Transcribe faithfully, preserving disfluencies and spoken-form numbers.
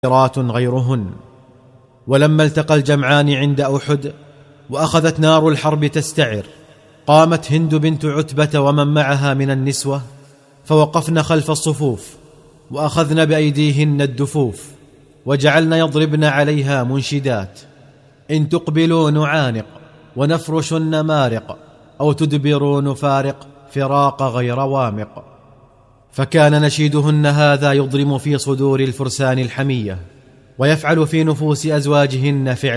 رات غيرهن. ولما التقى الجمعان عند أحد وأخذت نار الحرب تستعر، قامت هند بنت عتبة ومن معها من النسوة فوقفن خلف الصفوف، وأخذن بأيديهن الدفوف، وجعلن يضربن عليها منشدات: إن تقبلوا نعانق ونفرش النمارق، أو تدبروا نفارق فراق غير وامق. فكان نشيدهن هذا يضرم في صدور الفرسان الحمية، ويفعل في نفوس أزواجهن فعل